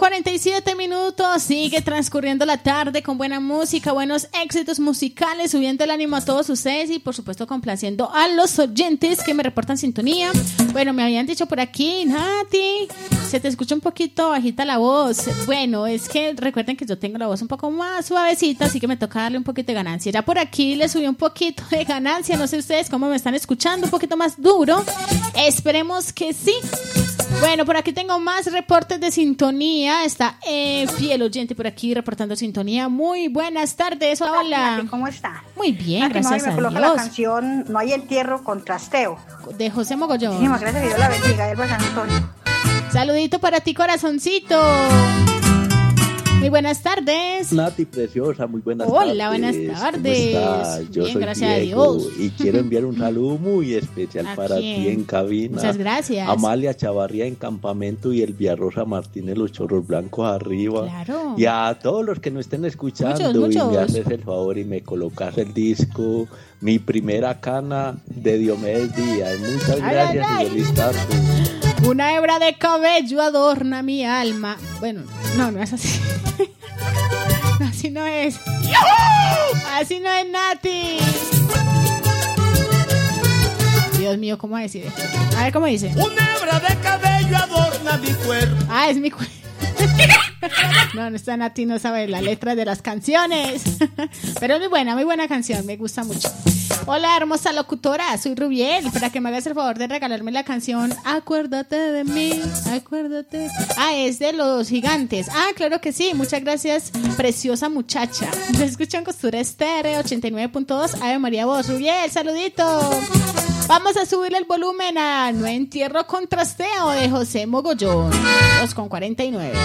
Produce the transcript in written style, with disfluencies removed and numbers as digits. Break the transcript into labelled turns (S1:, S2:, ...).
S1: 8:47, sigue transcurriendo la tarde con buena música, buenos éxitos musicales, subiendo el ánimo a todos ustedes y por supuesto complaciendo a los oyentes que me reportan sintonía. Bueno, me habían dicho por aquí, Nati, se te escucha un poquito bajita la voz. Bueno, es que recuerden que yo tengo la voz un poco más suavecita, así que me toca darle un poquito de ganancia. Ya por aquí le subí un poquito de ganancia, no sé ustedes cómo me están escuchando, un poquito más duro. Esperemos que sí. Bueno, por aquí tengo más reportes de sintonía. Está fiel oyente por aquí reportando sintonía. Muy buenas tardes. Hola.
S2: ¿Cómo está?
S1: Muy bien, gracias a Dios.
S2: Me coloca la canción No hay entierro con trasteo.
S1: De José Mogollón.
S2: Muchísimas gracias, que Dios la bendiga. Elba San Antonio.
S1: Saludito para ti, corazoncito. Muy buenas tardes.
S3: Nati preciosa, muy buenas tardes.
S1: Hola, buenas tardes.
S3: ¿Cómo estás? Yo
S1: bien,
S3: soy
S1: gracias
S3: Diego,
S1: a Dios.
S3: y quiero enviar un saludo muy especial para ti en cabina.
S1: Muchas gracias.
S3: Amalia Chavarría en Campamento y Elvia Rosa Martínez, los Chorros Blancos arriba.
S1: Claro.
S3: Y a todos los que nos estén escuchando,
S1: muchos.
S3: Y me haces el favor y me colocas el disco Mi Primera Cana de Diomedes Díaz. Muchas gracias y feliz tarde.
S1: Una hebra de cabello adorna mi alma. Bueno, no es así. Así no es. Así no es, Nati. Dios mío, ¿cómo decir esto? A ver, ¿cómo dice?
S4: Una hebra de cabello adorna mi cuerpo.
S1: Ah, es mi cuerpo. No está Nati, no sabe la letra de las canciones. Pero es muy buena canción, me gusta mucho. Hola, hermosa locutora, soy Rubiel. Para que me hagas el favor de regalarme la canción Acuérdate de mí, acuérdate. Ah, es de Los Gigantes. Ah, claro que sí, muchas gracias, preciosa muchacha. Me escuchan Costura Estéreo 89.2. Ave María Voz. Rubiel, saludito. Vamos a subirle el volumen a No Entierro con Trasteo de José Mogollón. 2:49.